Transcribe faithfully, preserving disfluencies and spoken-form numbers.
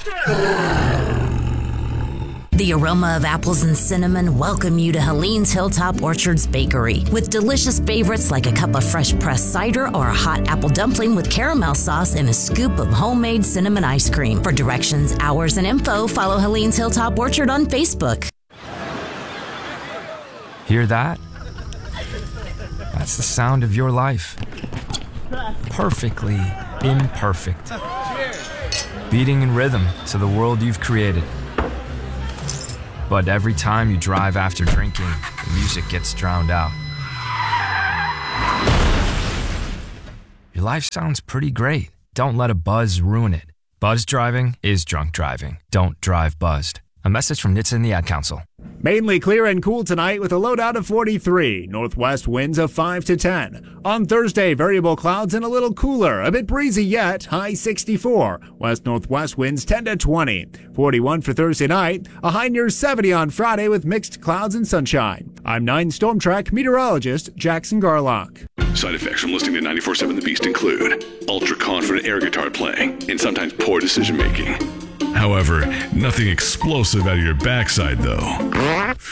The aroma of apples and cinnamon welcome you to Helene's Hilltop Orchards Bakery with delicious favorites like a cup of fresh pressed cider or a hot apple dumpling with caramel sauce and a scoop of homemade cinnamon ice cream. For directions, hours, and info, follow Helene's Hilltop Orchard on Facebook. Hear that? That's the sound of your life. Perfectly imperfect. Beating in rhythm to the world you've created. But every time you drive after drinking, the music gets drowned out. Your life sounds pretty great. Don't let a buzz ruin it. Buzz driving is drunk driving. Don't drive buzzed. A message from N H T S A and the Ad Council. Mainly clear and cool tonight with a low down of forty-three. Northwest winds of five to ten. On Thursday, variable clouds and a little cooler. A bit breezy yet, high sixty-four. West-northwest winds ten to twenty. forty-one for Thursday night. A high near seventy on Friday with mixed clouds and sunshine. I'm nine Storm Track meteorologist Jackson Garlock. Side effects from listening to ninety-four seven The Beast include ultra-confident air guitar playing and sometimes poor decision-making. However, nothing explosive out of your backside, though.